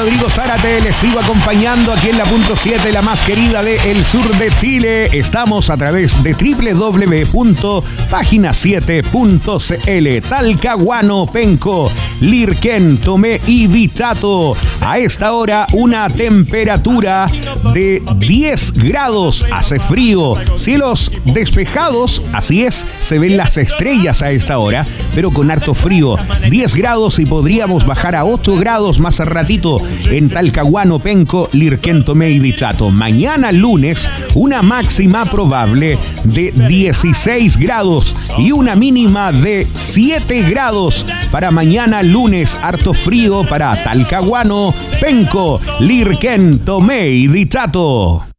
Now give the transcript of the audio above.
Rodrigo Zárate, les sigo acompañando aquí en la punto 7, la más querida del sur de Chile. Estamos a través de www.pagina7.cl. Talcahuano, Penco, Lirquén, Tomé y Dichato. A esta hora una temperatura de 10 grados. Hace frío, cielos despejados, así es, se ven las estrellas a esta hora, pero con harto frío. 10 grados y podríamos bajar a 8 grados más a ratito en Talcahuano, Penco, Lirquén, Tomé y Dichato. Mañana lunes, una máxima probable de 16 grados y una mínima de 7 grados. Para mañana lunes, harto frío para Talcahuano, Penco, Lirquén, Tomé y Dichato.